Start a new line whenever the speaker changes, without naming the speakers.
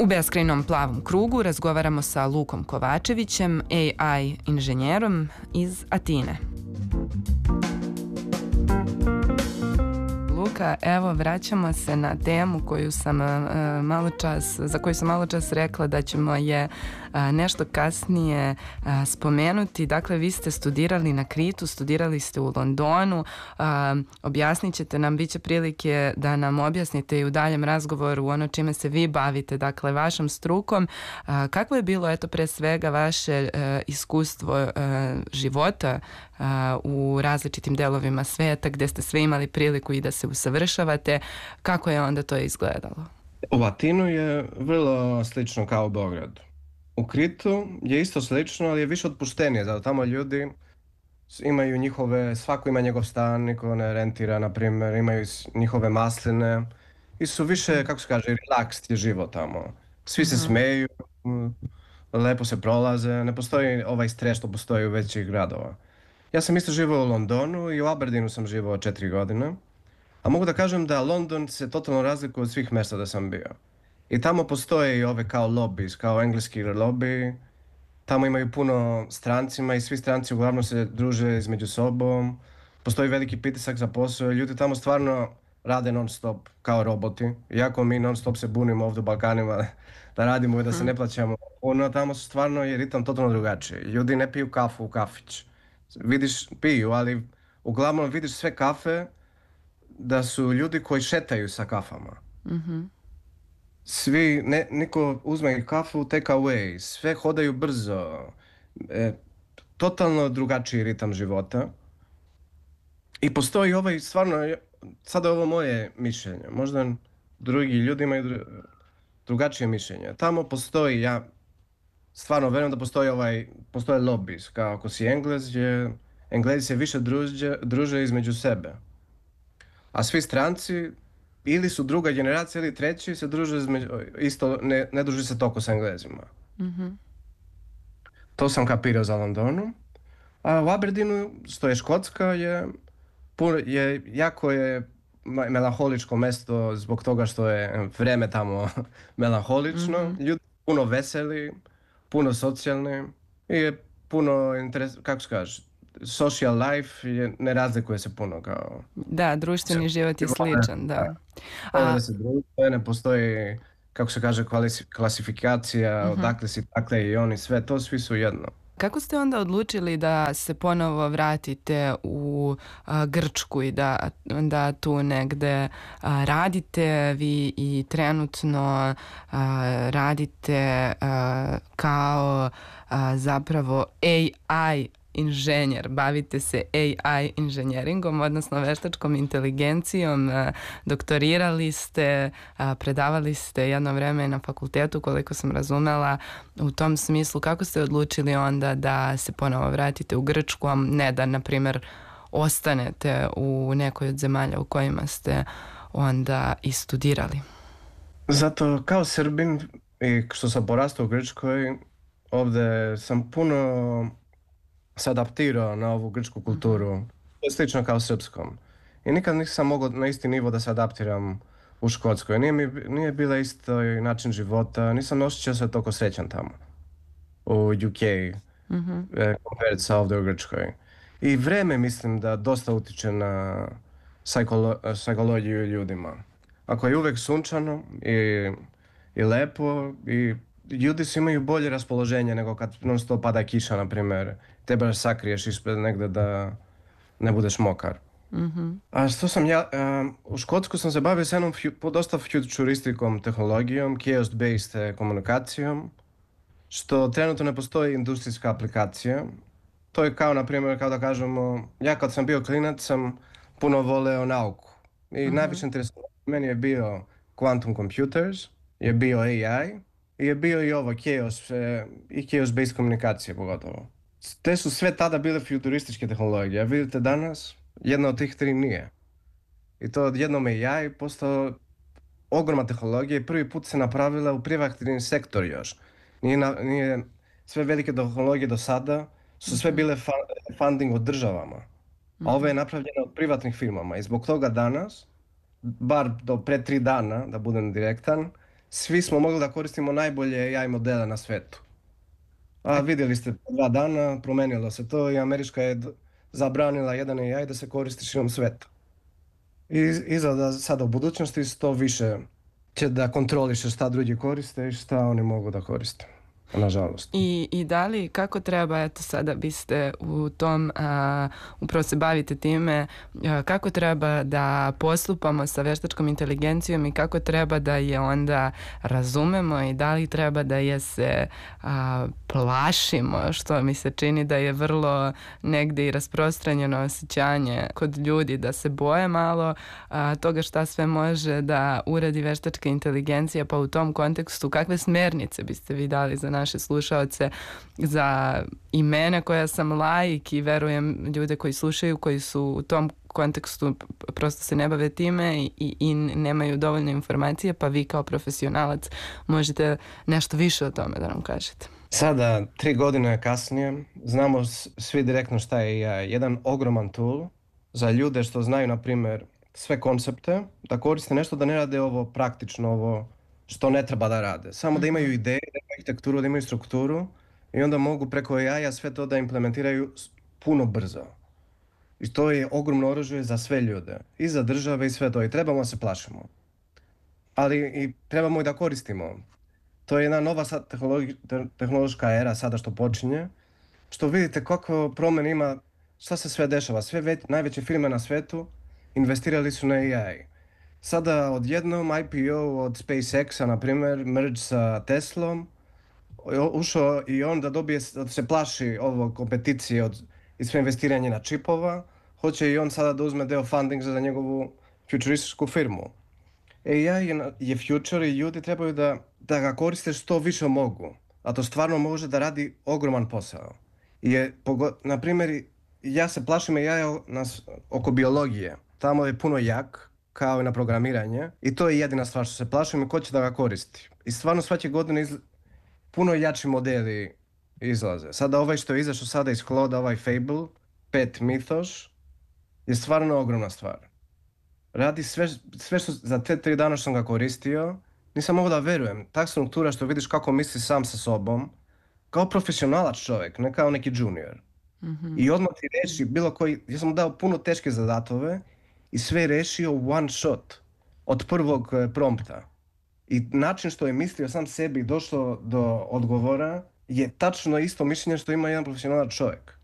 U beskrajnom plavom krugu razgovaramo sa Lukom Kovačevićem, AI inženjerom iz Atine. Luka, evo vraćamo se na temu za koju sam malo čas rekla da ćemo je nešto kasnije spomenuti. Dakle, vi ste studirali na Kritu, studirali ste u Londonu. Objasnit ćete nam, bit će prilike da nam objasnite i u daljem razgovoru ono čime se vi bavite, dakle vašom strukom. Kako je bilo, eto, pre svega vaše iskustvo života u različitim delovima sveta gdje ste sve imali priliku i da se usavršavate? Kako je onda to izgledalo?
U Atinu je vrlo slično kao u Beogradu. U Kritu je isto slično, ali je više otpuštenije, zato tamo ljudi imaju svako ima njegov stan, niko ne rentira, na primjer, imaju njihove masline i su više, kako se kaže, relaxed je život tamo. Svi se smeju, lepo se prolaze, ne postoji ovaj stres što postoji u većih gradova. Ja sam isto živio u Londonu i u Aberdeenu sam živio 4 godine, a mogu da kažem da London se totalno razlikuje od svih mjesta da sam bio. I tamo postoje i ove kao lobbies, kao engleski lobby. Tamo imaju puno strancima i svi stranci uglavnom se druže između sobom. Postoji veliki pritisak za posao i ljudi tamo stvarno rade non stop kao roboti. Iako mi non stop se bunimo ovdje u Balkanima da radimo i da se ne plaćamo puno, tamo stvarno je ritam totalno drugačiji. Ljudi ne piju kafu u kafić. Vidiš, piju, ali uglavnom vidiš sve kafe da su ljudi koji šetaju sa kafama. Svi, niko uzme kafu take away, sve hodaju brzo, totalno drugačiji ritam života. I postoji ovaj, stvarno, sada je ovo moje mišljenje, možda drugi ljudi imaju drugačije mišljenje. Tamo postoji, ja stvarno vjerujem da postoje lobbies, kao ako si Englez, Englezi se više druže između sebe. A svi stranci ili su druga generacija ili treći se druže isto, ne druže se toliko sa Englezima. To sam kapirao za Londonu. A u Aberdeenu, što je Škotska, jako je melanholičko mjesto zbog toga što je vreme tamo melanholično. Ljudi puno veseli, puno socijalni i je puno kako se kaže, social life ne razlikuje se puno kao...
Da, društveni život je sličan, da.
Da se druže, ne postoji, kako se kaže, klasifikacija, odakle si takle i oni, sve to, svi su jedno.
Kako ste onda odlučili da se ponovo vratite u Grčku i da tu negde radite? Vi i trenutno radite kao zapravo AI inženjer, bavite se AI inženjeringom, odnosno veštačkom inteligencijom, doktorirali ste, predavali ste jedno vreme na fakultetu, koliko sam razumela. U tom smislu, kako ste odlučili onda da se ponovo vratite u Grčku, a ne da, na primjer, ostanete u nekoj od zemalja u kojima ste onda i studirali?
Zato kao Srbin i što sam porastao u Grčkoj, ovdje sam puno se adaptirao na ovu grčku kulturu. To je slično kao srpskom. I nikad nisam mogao na isti nivo da se adaptiram u Škotskoj. Nije bila isto način života, nisam osjećao se toliko srećan tamo u UK, compared sa ovdje u Grčkoj. I vreme mislim da dosta utiče na psihologiju ljudima. Ako je uvek sunčano i lepo i ljudi su imaju bolje raspoloženje nego kad non stop pada kiša, na primjer. Trebaš sakriješ ispred negde da ne budeš mokar. A što sam ja, u Škotsku sam se bavio s jednom dosta futuristikom tehnologijom, chaos-based komunikacijom, što trenutno ne postoji industrijska aplikacija. To je kao, na primjer, kao da kažemo, ja kad sam bio klinac sam puno voleo nauku. I najviše interesantno meni je bio quantum computers, je bio AI, i je bio i ovo i chaos-based komunikacije pogotovo. Te su sve tada bile futurističke tehnologije, a vidite danas, jedna od tih 3 nije. I to odjednom AI postao ogromna tehnologija i prvi put se napravila u privatni sektor još. Nije sve velike tehnologije do sada su sve bile funding od državama. A ovo je napravljeno od privatnih firmama i zbog toga danas, bar do pre 3 dana, da budem direktan, svi smo mogli da koristimo najbolje AI modele na svetu. A vidjeli ste, 2 dana promenilo se to i Američka je zabranila jedan AI da se koristi širom sveta. I izgleda sada u budućnosti to više će da kontroliše šta drugi koriste i šta oni mogu da koriste. Nažalost.
I da li, kako treba, eto sada biste u tom, upravo se bavite time, kako treba da postupamo sa veštačkom inteligencijom i kako treba da je onda razumemo i da li treba da je se plašimo, što mi se čini da je vrlo negde i rasprostranjeno osjećanje kod ljudi, da se boje malo toga šta sve može da uradi veštačka inteligencija, pa u tom kontekstu kakve smernice biste vi dali za naše slušaoce, za i mene koja sam laik i verujem ljude koji slušaju, koji su u tom kontekstu prosto se ne bave time i nemaju dovoljno informacije, pa vi kao profesionalac možete nešto više o tome da nam kažete.
Sada, 3 godine kasnije, znamo svi direktno šta je AI. Jedan ogroman tool za ljude što znaju, na primjer, sve koncepte, da koriste nešto, da ne rade ovo praktično, ovo što ne treba da rade. Samo da imaju ideje, da imaju arhitekturu, da imaju strukturu i onda mogu preko AI-a sve to da implementiraju puno brzo. I to je ogromno oružje za sve ljude. I za države i sve to. I trebamo da se plašimo. Ali i trebamo i da koristimo. To je jedna nova tehnološka era sada što počinje. Što vidite kako promjena ima, šta se sve dešava. Sve najveće firme na svetu investirali su na AI. Sada odjednom IPO od SpaceX-a, na primjer, merge sa Teslom, ušao i on da dobije, da se plaši ovo kompeticije i sve investiranje na čipova, hoće i on sada da uzme deo fundinga za njegovu futurističku firmu. AI je future i ljudi trebaju da ga koriste što više mogu, a to stvarno može da radi ogroman posao. Na primjer, ja se plašim AI oko biologije, tamo je puno jak, kao i na programiranje, i to je jedina stvar što se plašim i ko će da ga koristi. I stvarno svake godine puno jači modeli izlaze. Sada ovaj što je izašao sada iz Claude, ovaj Fable 5 Mythos, je stvarno ogromna stvar. Radi sve što za te 3 dana što sam ga koristio, nisam mogao da verujem. Ta struktura što vidiš kako misli sam sa sobom, kao profesionalac čovjek, ne kao neki junior. Mm-hmm. I odmah ti reši bilo koji, ja sam mu dao puno teške zadatove i sve rešio one shot od prvog prompta. I način što je mislio sam sebi i došlo do odgovora je tačno isto mišljenje što ima jedan profesionalac čovjek.